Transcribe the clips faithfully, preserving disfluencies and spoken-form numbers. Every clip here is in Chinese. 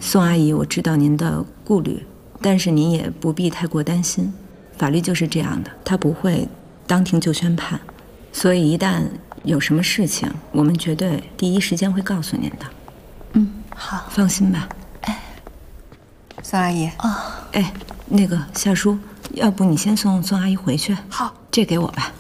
宋阿姨，我知道您的顾虑，但是您也不必太过担心，法律就是这样的，它不会当庭就宣判，所以一旦有什么事情，我们绝对第一时间会告诉您的。 嗯，好， 放心吧。 哎，宋阿姨。 哦，哎，那个夏叔，要不你先送宋阿姨回去？ 好， 这给我吧。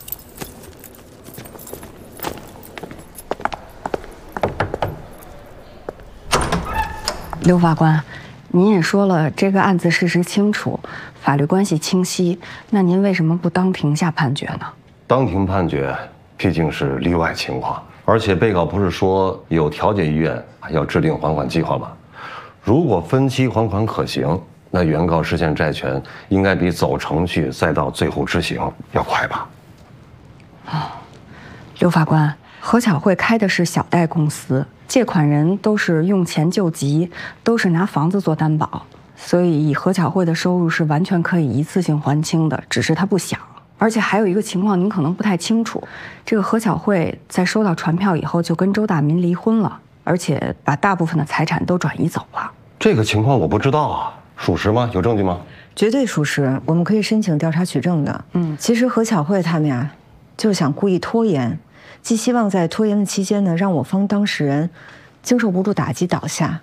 刘法官，您也说了，这个案子事实清楚，法律关系清晰，那您为什么不当庭下判决呢？ 当庭判决毕竟是例外情况，而且被告不是说有条件意愿要制定还款计划吗？如果分期还款可行，那原告实现债权应该比走程序再到最后执行要快吧？ 哦，刘法官，何巧慧开的是小贷公司，借款人都是用钱救急，都是拿房子做担保，所以以何巧慧的收入是完全可以一次性还清的，只是她不想。而且还有一个情况您可能不太清楚，这个何巧慧在收到传票以后就跟周大民离婚了，而且把大部分的财产都转移走了。 这个情况我不知道啊，属实吗？有证据吗？ 绝对属实，我们可以申请调查取证的。嗯，其实何巧慧他们呀，就是想故意拖延，寄希望在拖延的期间呢，让我方当事人经受不住打击倒下，